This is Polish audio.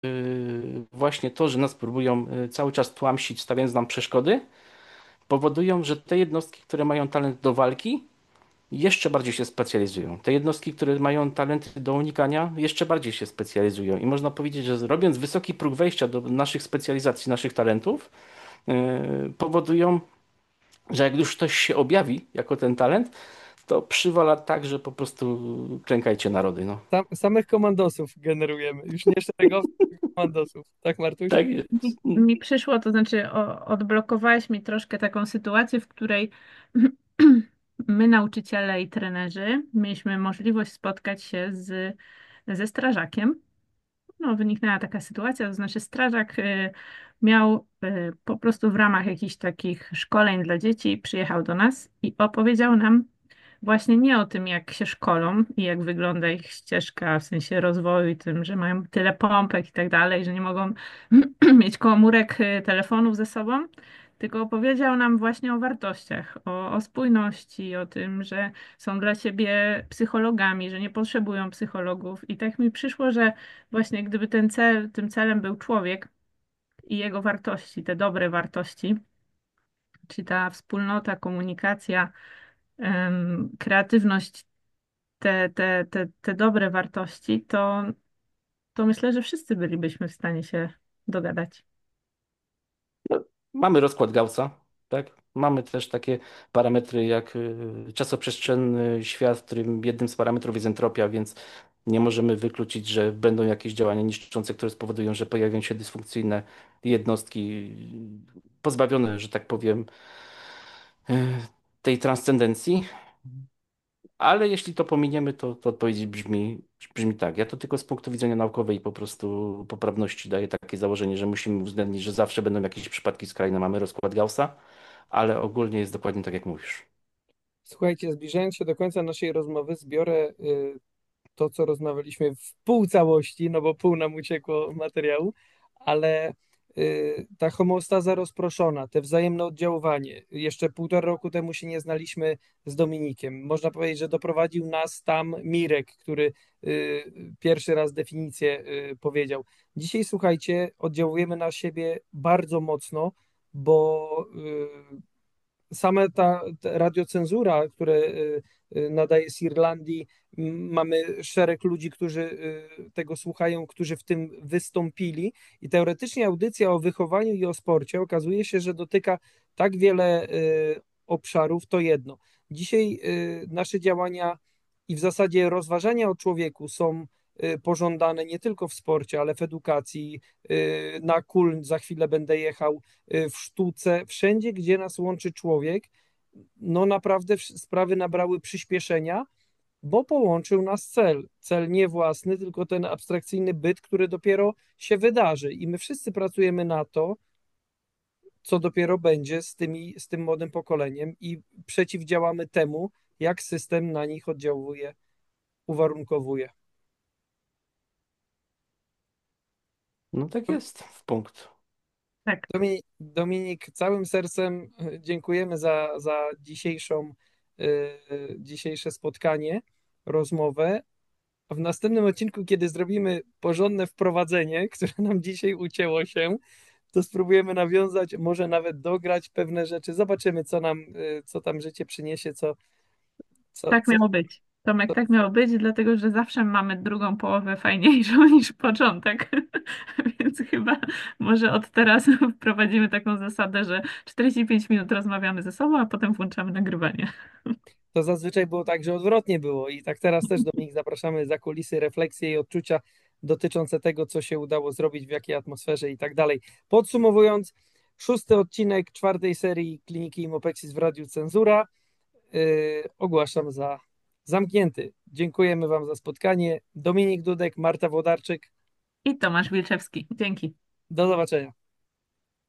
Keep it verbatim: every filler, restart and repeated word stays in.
yy, właśnie to, że nas próbują yy, cały czas tłamsić, stawiając nam przeszkody, powodują, że te jednostki, które mają talent do walki, jeszcze bardziej się specjalizują. Te jednostki, które mają talenty do unikania, jeszcze bardziej się specjalizują. I można powiedzieć, że robiąc wysoki próg wejścia do naszych specjalizacji, naszych talentów, yy, powodują, że jak już ktoś się objawi jako ten talent, to przywala tak, że po prostu klękajcie narody. No. Sam, samych komandosów generujemy, już nie szeregowców, tylko komandosów. Tak, Martuś? Tak Mi, jest. mi przyszło, to znaczy o, odblokowałeś mi troszkę taką sytuację, w której my, nauczyciele i trenerzy, mieliśmy możliwość spotkać się z, ze strażakiem. No, wyniknęła taka sytuacja, to znaczy strażak y, miał y, po prostu w ramach jakichś takich szkoleń dla dzieci, przyjechał do nas i opowiedział nam właśnie nie o tym, jak się szkolą i jak wygląda ich ścieżka w sensie rozwoju i tym, że mają tyle pompek i tak dalej, że nie mogą mieć komórek y, telefonów ze sobą, tylko opowiedział nam właśnie o wartościach, o, o spójności, o tym, że są dla siebie psychologami, że nie potrzebują psychologów. I tak mi przyszło, że właśnie gdyby ten cel, tym celem był człowiek i jego wartości, te dobre wartości, czy ta wspólnota, komunikacja, em, kreatywność, te, te, te, te dobre wartości, to, to myślę, że wszyscy bylibyśmy w stanie się dogadać. No, mamy rozkład Gaussa, tak? Mamy też takie parametry jak y, czasoprzestrzenny świat, w którym jednym z parametrów jest entropia, więc nie możemy wykluczyć, że będą jakieś działania niszczące, które spowodują, że pojawią się dysfunkcyjne jednostki y, pozbawione, że tak powiem, y, tej transcendencji. Ale jeśli to pominiemy, to, to odpowiedź brzmi, brzmi tak. Ja to tylko z punktu widzenia naukowej i po prostu poprawności daję takie założenie, że musimy uwzględnić, że zawsze będą jakieś przypadki skrajne, mamy rozkład Gaussa, ale ogólnie jest dokładnie tak, jak mówisz. Słuchajcie, zbliżając się do końca naszej rozmowy, zbiorę y, to, co rozmawialiśmy w pół całości, no bo pół nam uciekło materiału, ale y, ta homeostaza rozproszona, te wzajemne oddziaływanie. Jeszcze półtora roku temu się nie znaliśmy z Dominikiem. Można powiedzieć, że doprowadził nas tam Mirek, który y, pierwszy raz definicję y, powiedział. Dzisiaj, słuchajcie, oddziałujemy na siebie bardzo mocno, bo y, same ta, ta radiocenzura, które y, y, nadaje z Irlandii, m, mamy szereg ludzi, którzy y, tego słuchają, którzy w tym wystąpili i teoretycznie audycja o wychowaniu i o sporcie okazuje się, że dotyka tak wiele y, obszarów, to jedno. Dzisiaj y, nasze działania i w zasadzie rozważania o człowieku są y, pożądane nie tylko w sporcie, ale w edukacji, y, na Kuln za chwilę będę jechał, y, w sztuce, wszędzie, gdzie nas łączy człowiek, no naprawdę wsz- sprawy nabrały przyspieszenia, bo połączył nas cel. Cel nie własny, tylko ten abstrakcyjny byt, który dopiero się wydarzy. I my wszyscy pracujemy na to, co dopiero będzie z tymi, z tym młodym pokoleniem i przeciwdziałamy temu, jak system na nich oddziałuje, uwarunkowuje. No tak jest, w punkt. Tak. Dominik, Dominik, całym sercem e, dziękujemy za, za dzisiejszą, e, dzisiejsze spotkanie, rozmowę. A w następnym odcinku, kiedy zrobimy porządne wprowadzenie, które nam dzisiaj ucięło się, to spróbujemy nawiązać, może nawet dograć pewne rzeczy. Zobaczymy, co nam, e, co tam życie przyniesie, co, co, Tak co, miało być. Tomek, co. tak miało być, dlatego że zawsze mamy drugą połowę fajniejszą niż początek. Więc chyba może od teraz wprowadzimy taką zasadę, że czterdzieści pięć minut rozmawiamy ze sobą, a potem włączamy nagrywanie. To zazwyczaj było tak, że odwrotnie było i tak teraz też, Dominik, zapraszamy za kulisy, refleksje i odczucia dotyczące tego, co się udało zrobić, w jakiej atmosferze i tak dalej. Podsumowując, szósty odcinek czwartej serii Kliniki Imopexis w Radiu Cenzura yy, ogłaszam za zamknięty. Dziękujemy Wam za spotkanie. Dominik Dudek, Marta Wodarczyk. I Tomasz Wilczewski. Dzięki. Do zobaczenia.